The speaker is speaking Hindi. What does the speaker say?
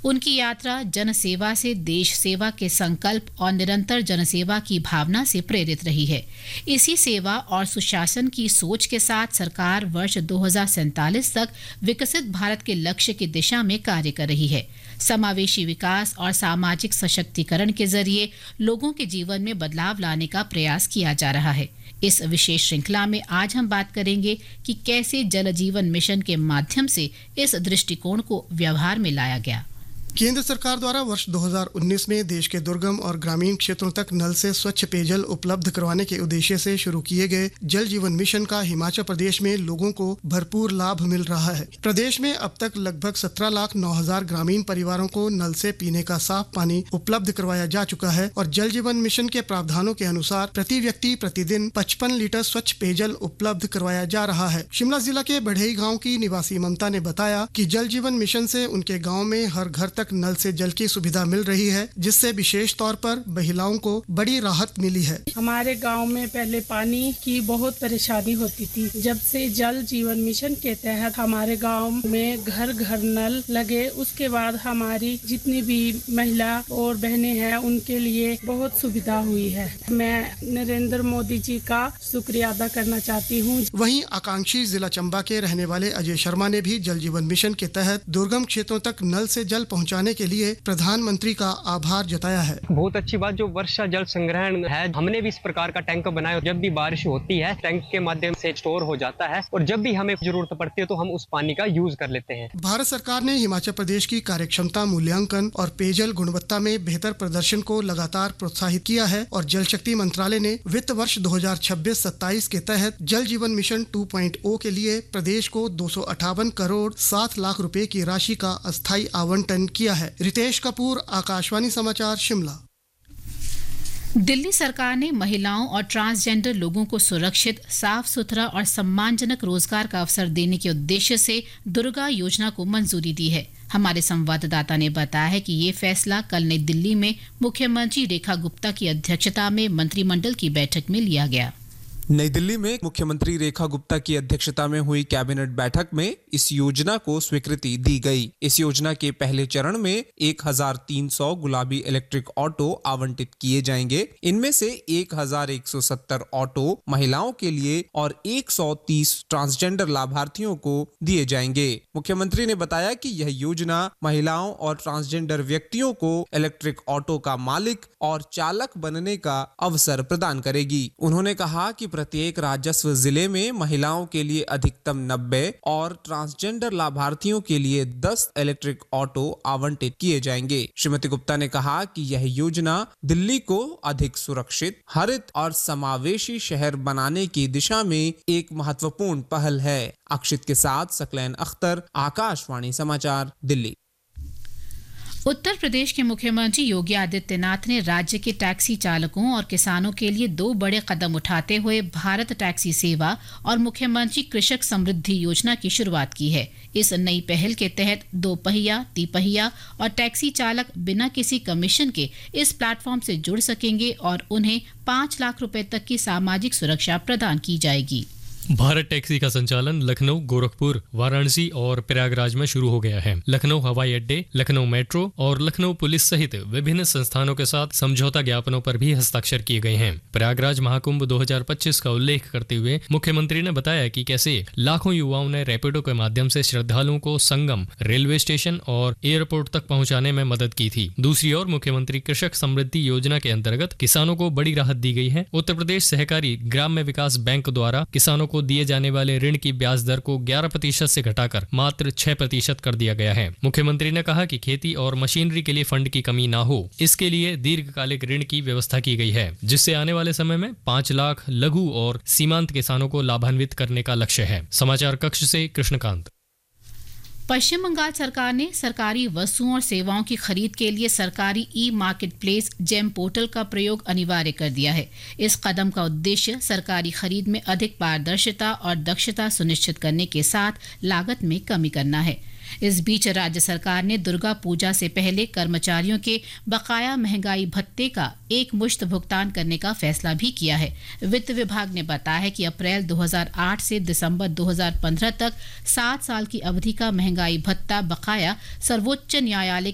उनकी यात्रा जन सेवा से देश सेवा के संकल्प और निरंतर जनसेवा की भावना से प्रेरित रही है। इसी सेवा और सुशासन की सोच के साथ सरकार वर्ष 2047 तक विकसित भारत के लक्ष्य की दिशा में कार्य कर रही है। समावेशी विकास और सामाजिक सशक्तिकरण के जरिए लोगों के जीवन में बदलाव लाने का प्रयास किया जा रहा है। इस विशेष श्रृंखला में आज हम बात करेंगे कि कैसे जल जीवन मिशन के माध्यम से इस दृष्टिकोण को व्यवहार में लाया गया। केंद्र सरकार द्वारा वर्ष 2019 में देश के दुर्गम और ग्रामीण क्षेत्रों तक नल से स्वच्छ पेयजल उपलब्ध करवाने के उद्देश्य से शुरू किए गए जल जीवन मिशन का हिमाचल प्रदेश में लोगों को भरपूर लाभ मिल रहा है। प्रदेश में अब तक लगभग 17,09,000 ग्रामीण परिवारों को नल से पीने का साफ पानी उपलब्ध करवाया जा चुका है और जल जीवन मिशन के प्रावधानों के अनुसार प्रति व्यक्ति प्रतिदिन 55 लीटर स्वच्छ पेयजल उपलब्ध करवाया जा रहा है। शिमला जिला के बढ़ई गाँव की निवासी ममता ने बताया कि जल जीवन मिशन से उनके गाँव में हर घर तक नल से जल की सुविधा मिल रही है, जिससे विशेष तौर पर महिलाओं को बड़ी राहत मिली है। हमारे गांव में पहले पानी की बहुत परेशानी होती थी। जब से जल जीवन मिशन के तहत हमारे गांव में घर घर नल लगे, उसके बाद हमारी जितनी भी महिला और बहनें हैं उनके लिए बहुत सुविधा हुई है। मैं नरेंद्र मोदी जी का शुक्रिया अदा करना चाहती हूँ। वहीं आकांक्षी जिला चंबा के रहने वाले अजय शर्मा ने भी जल जीवन मिशन के तहत दुर्गम क्षेत्रों तक नल से जल पहुँचाने के लिए प्रधानमंत्री का आभार जताया है। बहुत अच्छी बात जो वर्षा जल संग्रहण है, हमने भी इस प्रकार का टैंक बनाया। जब भी बारिश होती है टैंक के माध्यम से स्टोर हो जाता है और जब भी हमें जरूरत पड़ती है तो हम उस पानी का यूज कर लेते हैं। भारत सरकार ने हिमाचल प्रदेश की कार्यक्षमता मूल्यांकन और पेयजल गुणवत्ता में बेहतर प्रदर्शन को लगातार प्रोत्साहित किया है और जल शक्ति मंत्रालय ने वित्त वर्ष 2026-27 के तहत जल जीवन मिशन 2.0 के लिए प्रदेश को 258 करोड़ 7 लाख रुपए की राशि का अस्थायी आवंटन किया है। रितेश कपूर, आकाशवाणी समाचार, शिमला। दिल्ली सरकार ने महिलाओं और ट्रांसजेंडर लोगों को सुरक्षित, साफ सुथरा और सम्मानजनक रोजगार का अवसर देने के उद्देश्य से दुर्गा योजना को मंजूरी दी है। हमारे संवाददाता ने बताया है कि ये फैसला कल नई दिल्ली में मुख्यमंत्री रेखा गुप्ता की अध्यक्षता में मंत्रिमंडल की बैठक में लिया गया। नई दिल्ली में मुख्यमंत्री रेखा गुप्ता की अध्यक्षता में हुई कैबिनेट बैठक में इस योजना को स्वीकृति दी गई। इस योजना के पहले चरण में 1,300 गुलाबी इलेक्ट्रिक ऑटो आवंटित किए जाएंगे। इनमें से 1,170 ऑटो महिलाओं के लिए और 130 ट्रांसजेंडर लाभार्थियों को दिए जाएंगे। मुख्यमंत्री ने बताया कि यह योजना महिलाओं और ट्रांसजेंडर व्यक्तियों को इलेक्ट्रिक ऑटो का मालिक और चालक बनने का अवसर प्रदान करेगी। उन्होंने कहा कि प्रत्येक राजस्व जिले में महिलाओं के लिए अधिकतम 90 और ट्रांसजेंडर लाभार्थियों के लिए 10 इलेक्ट्रिक ऑटो आवंटित किए जाएंगे। श्रीमती गुप्ता ने कहा कि यह योजना दिल्ली को अधिक सुरक्षित, हरित और समावेशी शहर बनाने की दिशा में एक महत्वपूर्ण पहल है। अक्षित के साथ सकलैन अख्तर, आकाशवाणी समाचार, दिल्ली। उत्तर प्रदेश के मुख्यमंत्री योगी आदित्यनाथ ने राज्य के टैक्सी चालकों और किसानों के लिए 2 बड़े कदम उठाते हुए भारत टैक्सी सेवा और मुख्यमंत्री कृषक समृद्धि योजना की शुरुआत की है। इस नई पहल के तहत 2 पहिया, तिपहिया और टैक्सी चालक बिना किसी कमीशन के इस प्लेटफॉर्म से जुड़ सकेंगे और उन्हें 5 लाख रुपए तक की सामाजिक सुरक्षा प्रदान की जाएगी। भारत टैक्सी का संचालन लखनऊ, गोरखपुर, वाराणसी और प्रयागराज में शुरू हो गया है। लखनऊ हवाई अड्डे, लखनऊ मेट्रो और लखनऊ पुलिस सहित विभिन्न संस्थानों के साथ समझौता ज्ञापनों पर भी हस्ताक्षर किए गए हैं। प्रयागराज महाकुंभ 2025 का उल्लेख करते हुए मुख्यमंत्री ने बताया कि कैसे लाखों युवाओं ने रैपिडो के माध्यम से श्रद्धालुओं को संगम, रेलवे स्टेशन और एयरपोर्ट तक पहुँचाने में मदद की थी। दूसरी ओर मुख्यमंत्री कृषक समृद्धि योजना के अंतर्गत किसानों को बड़ी राहत दी गई है। उत्तर प्रदेश सहकारी ग्राम्य विकास बैंक द्वारा किसानों को दिए जाने वाले ऋण की ब्याज दर को 11% से घटाकर मात्र 6% कर दिया गया है। मुख्यमंत्री ने कहा कि खेती और मशीनरी के लिए फंड की कमी ना हो, इसके लिए दीर्घकालिक ऋण की व्यवस्था की गई है, जिससे आने वाले समय में 5 लाख लघु और सीमांत किसानों को लाभान्वित करने का लक्ष्य है। समाचार कक्ष से कृष्णकांत। पश्चिम बंगाल सरकार ने सरकारी वस्तुओं और सेवाओं की खरीद के लिए सरकारी ई मार्केट प्लेस जेम पोर्टल का प्रयोग अनिवार्य कर दिया है। इस कदम का उद्देश्य सरकारी खरीद में अधिक पारदर्शिता और दक्षता सुनिश्चित करने के साथ लागत में कमी करना है। इस बीच राज्य सरकार ने दुर्गा पूजा से पहले कर्मचारियों के बकाया महंगाई भत्ते का एक मुश्त भुगतान करने का फैसला भी किया है। वित्त विभाग ने बताया है कि अप्रैल 2008 से दिसंबर 2015 तक 7 साल की अवधि का महंगाई भत्ता बकाया सर्वोच्च न्यायालय